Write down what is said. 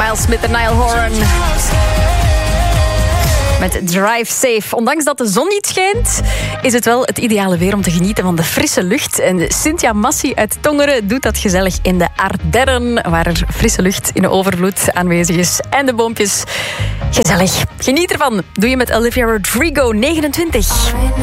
Miles Smith en Niall Horan. Met Drive Safe. Ondanks dat de zon niet schijnt, is het wel het ideale weer om te genieten van de frisse lucht. En Cynthia Massi uit Tongeren doet dat gezellig in de Ardennen, waar er frisse lucht in overvloed aanwezig is. En de boompjes. Gezellig. Geniet ervan. Doe je met Olivia Rodrigo, 29.